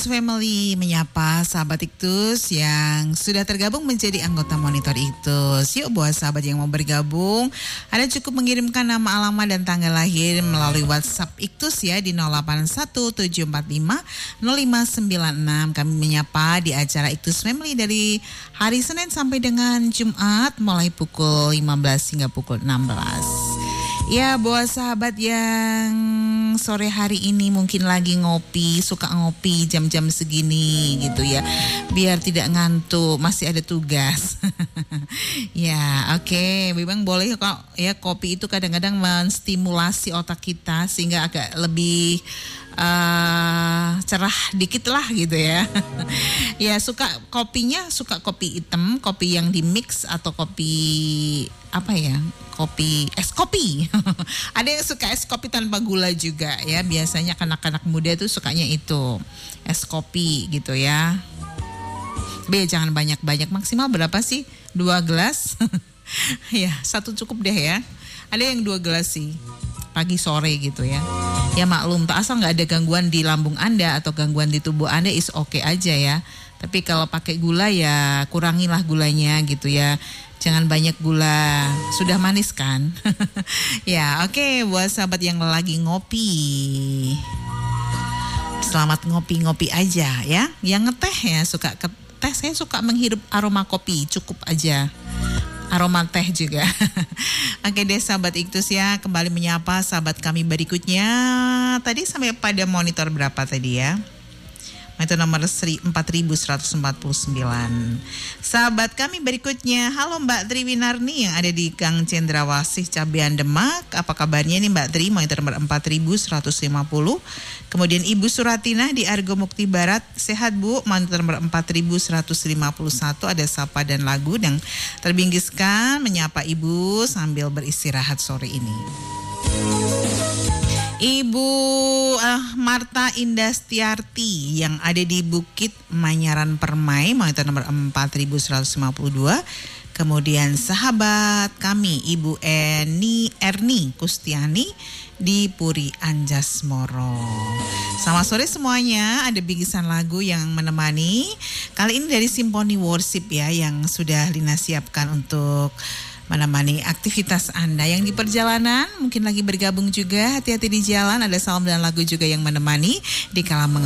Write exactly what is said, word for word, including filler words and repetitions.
Iktus Family menyapa sahabat Iktus yang sudah tergabung menjadi anggota Monitor Iktus. Yuk buat sahabat yang mau bergabung, Anda cukup mengirimkan nama, alamat, dan tanggal lahir melalui WhatsApp Iktus ya di nol delapan satu tujuh empat lima nol lima sembilan enam. Kami menyapa di acara Iktus Family dari hari Senin sampai dengan Jumat mulai pukul lima belas hingga pukul enam belas. Ya, buat sahabat yang sore hari ini mungkin lagi ngopi, suka ngopi jam-jam segini gitu ya, biar tidak ngantuk, masih ada tugas. Ya, oke, okay. Memang boleh kok ya, kopi itu kadang-kadang menstimulasi otak kita sehingga agak lebih uh, cerah dikit lah gitu ya. Ya, suka kopinya, suka kopi hitam, kopi yang di mix atau kopi apa ya? Kopi, es kopi. Ada yang suka es kopi tanpa gula juga ya. Biasanya anak-anak muda tuh sukanya itu, es kopi gitu ya. Tapi ya jangan banyak-banyak, maksimal berapa sih? Dua gelas? Ya, satu cukup deh ya. Ada yang dua gelas sih, pagi sore gitu ya. Ya maklum, tak asal gak ada gangguan di lambung Anda atau gangguan di tubuh Anda, is oke okay aja ya. Tapi kalau pakai gula ya kurangilah gulanya gitu ya. Jangan banyak gula, sudah manis kan? Ya, oke, okay, buat sahabat yang lagi ngopi, selamat ngopi-ngopi aja ya. Yang ngeteh ya, suka ke teh, saya suka menghirup aroma kopi, cukup aja. Aroma teh juga. Oke deh sahabat Iktus ya, kembali menyapa sahabat kami berikutnya. Tadi sampai pada monitor berapa tadi ya? Itu nomor empat ribu seratus empat puluh sembilan. Sahabat kami berikutnya, halo Mbak Tri Winarni yang ada di Gang Cendrawasih Cabean Demak. Apa kabarnya nih Mbak Tri? Monitor nomor empat ribu seratus lima puluh. Kemudian Ibu Suratina di Argo Mukti Barat. Sehat Bu? Monitor nomor empat ribu seratus lima puluh satu. Ada sapa dan lagu yang terbingkiskan menyapa Ibu sambil beristirahat sore ini. Ibu uh, Marta Indastiarti yang ada di Bukit Manyaran Permai, monitor nomor empat ribu seratus lima puluh dua. Kemudian sahabat kami Ibu Eni Erni Kustiani di Puri Anjasmoro. Selamat sore semuanya, ada bingkisan lagu yang menemani. Kali ini dari Simponi Worship ya, yang sudah Lina siapkan untuk menemani aktivitas Anda yang di perjalanan, mungkin lagi bergabung juga, hati-hati di jalan, ada salam dan lagu juga yang menemani di kala